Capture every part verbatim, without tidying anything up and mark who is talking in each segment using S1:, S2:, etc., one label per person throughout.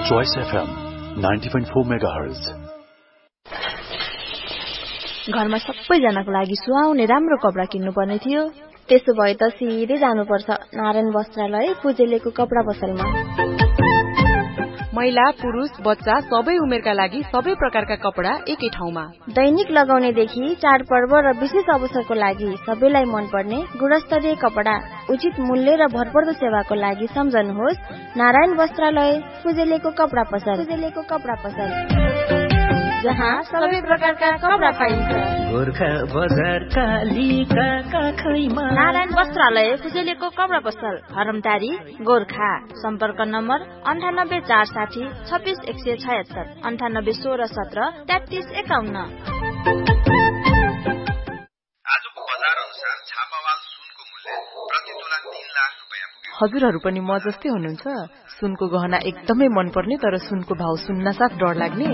S1: Choice F M ninety point four megahertz.
S2: घरमा सबैजनाको लागि सुहाउने राम्रो कपडा किन्नु पर्ने थियो। त्यसो भए त सिधै जानुपर्छ नारायण वस्त्रालय फुजेलेको कपडा पसलमा।
S3: महिला पुरुष बच्चा सबै उमेरका लागि सबै प्रकारका कपडा एकै ठाउँमा।
S2: दैनिक लगाउनेदेखि चाडपर्व र विशेष अवसरको लागि सबैलाई मनपर्ने गुणस्तरीय कपडा उचित मूल्य र भरपर्दो सेवाको लागि सम्झनुहोस् नारायण वस्त्रालय फुजेलेको कपडा पसल। फुजेलेको कपडा पसल जहाँ सबै प्रकारका कपडा पाइन्छ।
S4: गोर्खा बजार कालीका काखैमा
S2: नारायण वस्त्रालय फुजेलेको कपडा पसल हरमटारी गोर्खा। सम्पर्क नम्बर अन्ठानब्बे चार साठी छब्बिस एक सय छयत्तर अन्ठानब्बे सोह्र सत्र तेत्तिस एकाउन्न।
S5: आजको बजार अनुसार छापावाल सुनको मूल्य प्रति तोला तीन लाख रुपैयाँ पुग्यो।
S3: हजुरहरू पनि म जस्तै हुनुहुन्छ? सुनको गहना एकदमै मनपर्ने तर सुनको भाउ सुन्नासाथ डर लाग्ने?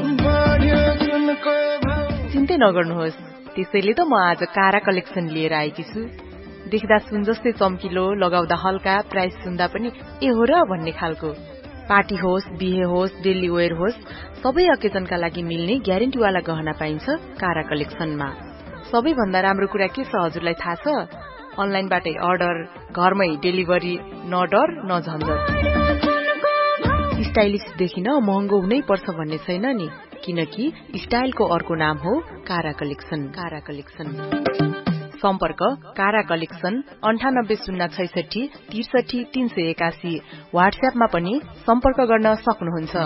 S3: चिन्तै नगर्नुहोस्, त्यसैले त म आज कारा कलेक्सन लिएर आएकी छु। देख्दा सुन जस्तै चम्किलो, लगाउँदा हल्का, प्राइस सुन्दा पनि ए हो र भन्ने खालको। पार्टी होस्, बिहे होस्, डेली वेयर होस्, सबै अकेजनका लागि मिल्ने ग्यारेन्टीवाला गहना पाइन्छ कारा कलेक्सनमा। सबैभन्दा राम्रो कुरा के छ हजुरलाई थाहा छ? अनलाइनबाटै अर्डर, घरमै डेलिभरी, न डर न झन्झट। स्टाइलिश देखिन महँगो हुनै पर्छ भन्ने छैन नि, किनकि स्टाइलको अर्को नाम हो कारा कलेक्सन। कारा कलेक्सन सम्पर्क कारा कलेक्सन अन्ठानब्बे शून्य छैसठी त्रिसठी तीन सय एकासी। व्हाट्सएपमा पनि सम्पर्क गर्न सक्नुहुन्छ।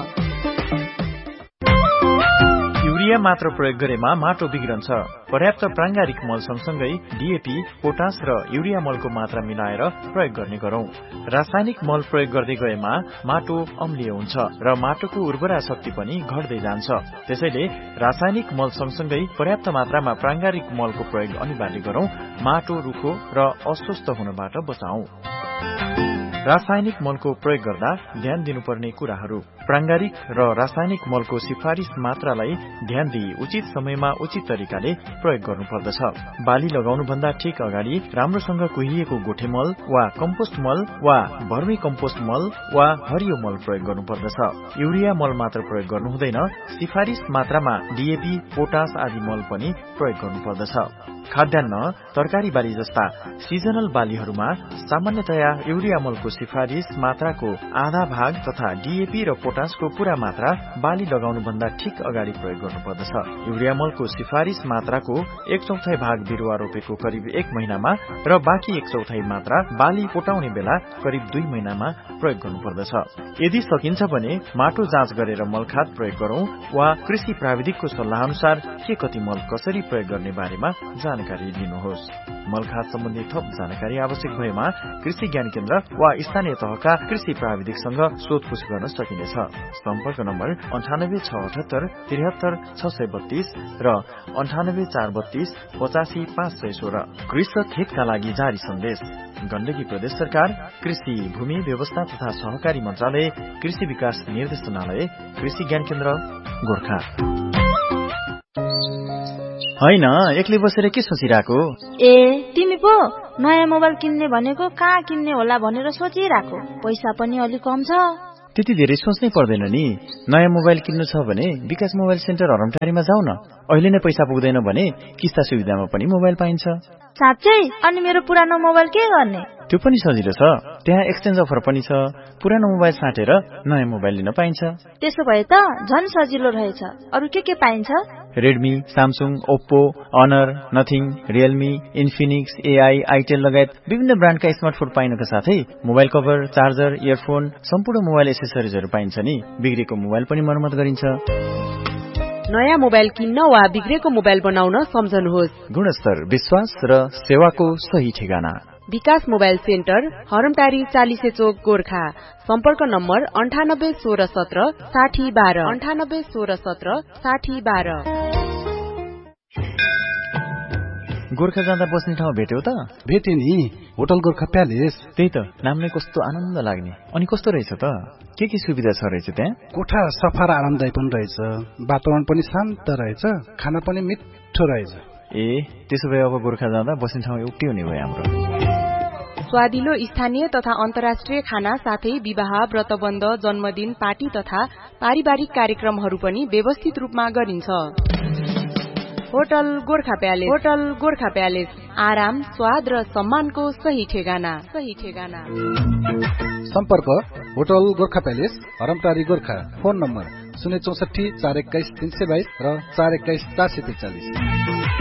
S6: युरिया मात्र प्रयोग गरेमा माटो बिग्रन्छ। पर्याप्त प्राङ्गारिक मल सँगसँगै डीएपी, पोटास र युरिया मलको मात्रा मिलाएर प्रयोग गर्ने गरौं। रासायनिक मल प्रयोग गर्दै गएमा माटो अम्लीय हुन्छ र माटोको उर्वरा शक्ति पनि घट्दै जान्छ। त्यसैले रासायनिक मल सँगसँगै पर्याप्त मात्रामा प्राङ्गारिक मलको प्रयोग अनिवार्य गरौं। माटो रुखो र अस्वस्थ हुनबाट बचाऊ। रासायनिक मलको प्रयोग गर्दा ध्यान दिनुपर्ने कुराहरू। प्राङ्गारिक र रासायनिक मलको सिफारिस मात्रालाई ध्यान दिई उचित समयमा उचित तरिकाले प्रयोग गर्नुपर्दछ। बाली लगाउनुभन्दा ठिक अगाडि राम्रोसँग कुहिएको गोठे मल वा कम्पोस्ट मल वा भर्मी कम्पोस्ट मल वा हरियो मल प्रयोग गर्नुपर्दछ। युरिया मल मात्र प्रयोग गर्नु हुँदैन, सिफारिस मात्रामा डीएपी, पोटास आदि मल पनि प्रयोग गर्नुपर्दछ। खाद्यान्न, तरकारी बाली जस्ता सिजनल बालीहरूमा सामान्यतया युरिया मलको सिफारिस मात्राको आधा भाग तथा डीएपी र पोटासको पूरा मात्रा बाली लगाउनुभन्दा ठिक अगाडि प्रयोग गर्नुपर्दछ। युरिया मलको सिफारिस मात्राको एक चौथाइ भाग बिरुवा रोपेको करिब एक महिनामा र बाँकी एक चौथाइ मात्रा बाली पोटाउने बेला करिब दुई महिनामा प्रयोग गर्नुपर्दछ। यदि सकिन्छ भने माटो जाँच गरेर मलखाद प्रयोग गरौं वा कृषि प्राविधिकको सल्लाह अनुसार के कति मल कसरी प्रयोग गर्ने बारेमा जानकारी लिनुहोस्। मलखाद सम्बन्धी थप जानकारी आवश्यक भएमा कृषि ज्ञान केन्द्र वा स्थानीय तहका कृषि प्राविधिकसँग सोधपुछ गर्न सकिनेछ। सम्पर्क नम्बर अन्ठानब्बे छ अठहत्तर त्रिहत्तर छ सय बत्तीस र अन्ठानब्बे चार बत्तीस पचासी पाँच सय सोह्र। कृषक हितका लागि जारी सन्देश। गण्डकी प्रदेश सरकार, कृषि भूमि व्यवस्था तथा सहकारी मन्त्रालय, कृषि विकास निर्देशनालय, कृषि ज्ञान केन्द्र गोर्खा। होइन, एक्लै बसेर के सोचिरहेको?
S2: ए तिमी पो नयाँ मोबाइल किन्ने भनेको कहाँ किन्ने होला भनेर सोचिरहेको। पैसा पनि अलिक कम छ।
S6: त्यति धेरै सोच्नै पर्दैन नि। नयाँ मोबाइल किन्नु छ भने विकास मोबाइल सेन्टर हरमटारीमा जाऊ न। अहिले नै पैसा पुग्दैन भने किस्ता सुविधामा पनि मोबाइल पाइन्छ।
S2: साँच्चै? अनि मेरो पुरानो मोबाइल के गर्ने?
S6: त्यो पनि सजिलो छ। त्यहाँ एक्सचेन्ज अफर पनि छ। पुरानो मोबाइल साटेर नयाँ मोबाइल लिन पाइन्छ।
S2: त्यसो भए त झन् सजिलो रहेछ। अरू के के पाइन्छ?
S6: Redmi, Samsung, Oppo, honour, nothing, Realme, Infinix, AI, Itel लगायत विभिन्न ब्रान्डका स्मार्टफोन पाइनका साथै मोबाइल कभर, चार्जर, इयरफोन, सम्पूर्ण मोबाइल एसेसरिजहरू पाइन्छ नि। बिग्रेको मोबाइल पनि मर्मत गरिन्छ।
S3: नयाँ मोबाइल किन्न वा बिग्रेको मोबाइल बनाउन सम्झनुहोस्
S6: गुणस्तर, विश्वास र सेवाको सही ठेगाना।
S3: विकास मोबाइल सेन्टर, हरमटारी चालिसे चोक गोर्खा। सम्पर्क नम्बर अन्ठानब्बे सोह्र सत्र साठी बाह्र अन्ठानब्बे सोह्र सत्र साठी बाह्र।
S6: गोर्खा जाँदा बस्ने ठाउँ भेट्यौ त?
S7: भेटे नि, होटल गोर्खा प्यालेस।
S6: त्यही त, नाम नै कस्तो आनन्द लाग्ने। अनि कस्तो रहेछ त? के के सुविधा छ रहेछ त्यहाँ?
S7: कोठा सफा र आरामदायी पनि रहेछ, वातावरण पनि शान्त रहेछ, खाना पनि मिठो रहेछ।
S6: ए, त्यसो भए अब गोर्खा जाँदा बस्ने ठाउँ एउटै हुने भयो हाम्रो।
S3: स्वादिलो स्थानीय तथा अन्तर्राष्ट्रिय खाना साथै विवाह, व्रतबन्ध, जन्मदिन, पार्टी तथा पारिवारिक कार्यक्रमहरू पनि व्यवस्थित रूपमा गरिन्छ। Hotel Gorkha palace. Hotel Gorkha palace आराम, स्वाद र सम्मानको सही ठेगाना। सही ठेगाना।
S7: सम्पर्क hotel Gorkha palace, हरमटारी Gorkha. Phone number शून्य चौसठी चार एक्काइस तीन सय बाइस र चार एक्काइस चार सय त्रिचालिस।